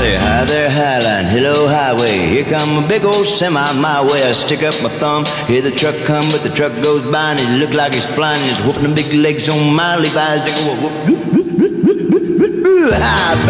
say, hi there, Highline, hello, highway. Here come a big old semi my way. I stick up my thumb, hear the truck come, but the truck goes by and it look like he's flying. He's whooping the big legs on my Levi's. They go, whoop, whoop, whoop, whoop, whoop, whoop. Hi,